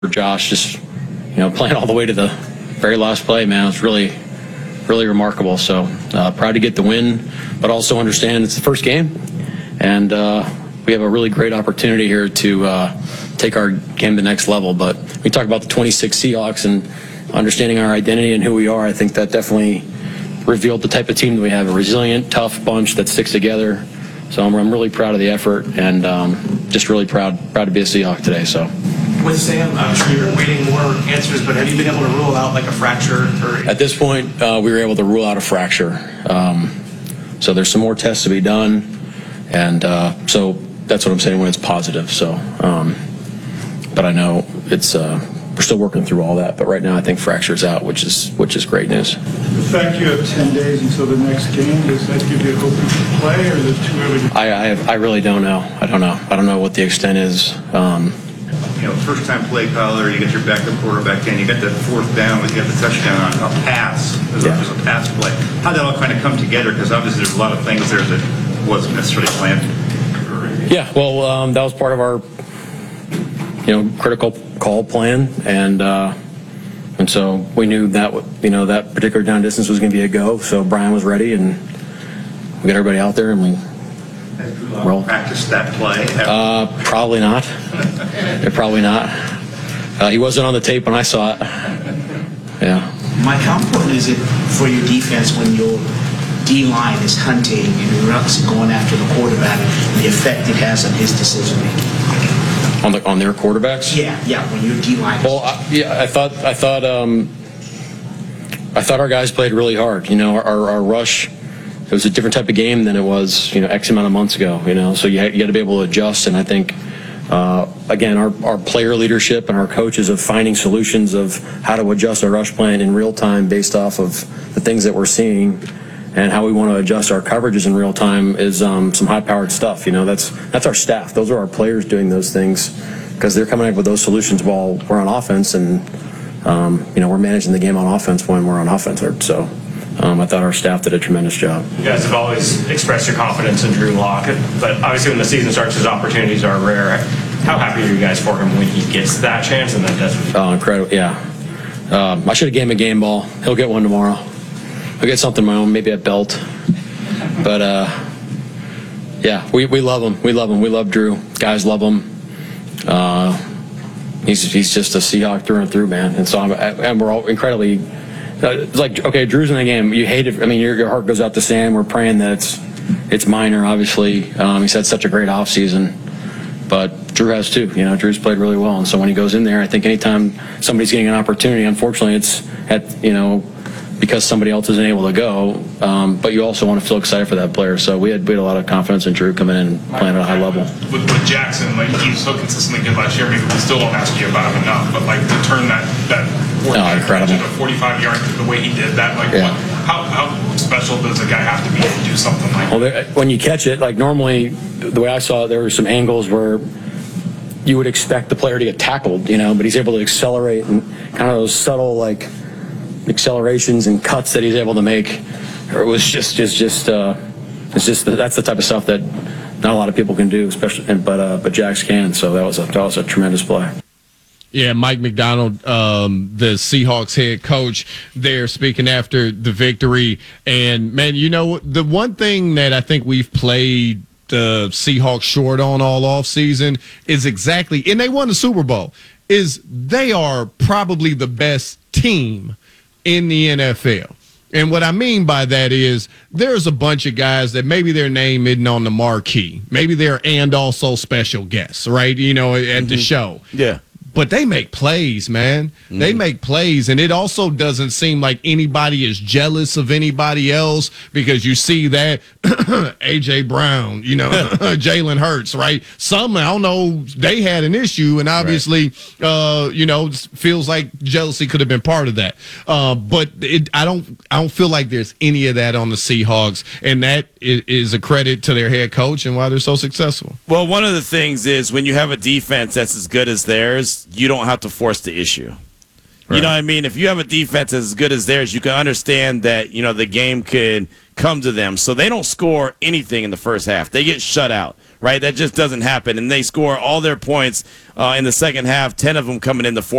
Josh just, playing all the way to the very last play, man, it's really, really remarkable. So proud to get the win, but also understand it's the first game, and we have a really great opportunity here to take our game to the next level. But we talk about the 26 Seahawks and understanding our identity and who we are. I think that definitely revealed the type of team that we have, a resilient, tough bunch that sticks together. So I'm really proud of the effort, and just really proud to be a Seahawk today. So. With Sam, I'm sure you're waiting more answers, but have you been able to rule out like a fracture? At this point, we were able to rule out a fracture. So there's some more tests to be done, and so that's what I'm saying when it's positive. So, but I know it's we're still working through all that. But right now, I think fracture's out, which is great news. The fact you have 10 days until the next game, does that give you hope you can play, or is it too early? I really don't know. I don't know what the extent is. First time play caller, you get your backup quarterback in, you get that fourth down, you get the touchdown on a pass. There's a pass play. How'd that all kind of come together? Because obviously there's a lot of things there that wasn't necessarily planned. Yeah, well, that was part of our, critical call plan, and so we knew that that particular down distance was going to be a go. So Brian was ready, and we got everybody out there, and we. Practice that play? Probably not. Probably not. He wasn't on the tape when I saw it. Yeah. Mike, how important is it for your defense when your D-line is hunting and Ruck's going after the quarterback, the effect it has on his decision making? On their quarterbacks? Yeah. When your D-line. Well, I thought our guys played really hard. Our rush. It was a different type of game than it was, X amount of months ago, So you got to be able to adjust. And I think, again, our player leadership and our coaches of finding solutions of how to adjust our rush plan in real time based off of the things that we're seeing and how we want to adjust our coverages in real time is some high-powered stuff. That's our staff. Those are our players doing those things because they're coming up with those solutions while we're on offense, and we're managing the game on offense when we're on offense. So. I thought our staff did a tremendous job. You guys have always expressed your confidence in Drew Lock, but obviously when the season starts, his opportunities are rare. How happy are you guys for him when he gets that chance and then does it? Oh, incredible, yeah. I should have gave him a game ball. He'll get one tomorrow. He'll get something of my own, maybe a belt. But, yeah, we love him. We love him. We love Drew. Guys love him. He's just a Seahawk through and through, man. And so and we're all incredibly... It's like, okay, Drew's in the game. You hate it. I mean, your heart goes out to Sam. We're praying that it's minor, obviously. He's had such a great offseason. But Drew has too. Drew's played really well. And so when he goes in there, I think anytime somebody's getting an opportunity, unfortunately, it's because somebody else isn't able to go. But you also want to feel excited for that player. So we had a lot of confidence in Drew coming in and playing at a high level. With Jackson, he was so consistently good last year. Maybe we still don't ask you about him enough, but to turn that incredible. 45 yards the way he did that, how special does a guy have to be to do something like that? When you catch it, normally the way I saw it, there were some angles where you would expect the player to get tackled, but he's able to accelerate and kind of those subtle accelerations and cuts that he's able to make. It was just that's the type of stuff that not a lot of people can do, especially, but Jax can. So that was a tremendous play. Yeah, Mike Macdonald, the Seahawks head coach there, speaking after the victory. And, man, the one thing that I think we've played the Seahawks short on all offseason is exactly, and they won the Super Bowl, is they are probably the best team in the NFL. And what I mean by that is there's a bunch of guys that maybe their name isn't on the marquee. Maybe they're and also special guests, right, at the show. Yeah. But they make plays, man. Mm-hmm. They make plays, and it also doesn't seem like anybody is jealous of anybody else because you see that A.J. Brown, Jalen Hurts, right? Some, I don't know, they had an issue, and obviously, feels like jealousy could have been part of that. But I don't feel like there's any of that on the Seahawks, and that is a credit to their head coach and why they're so successful. Well, one of the things is when you have a defense that's as good as theirs, you don't have to force the issue. Right. You know what I mean? If you have a defense as good as theirs, you can understand that, the game could come to them. So they don't score anything in the first half. They get shut out, right? That just doesn't happen. And they score all their points in the second half, 10 of them coming in the fourth.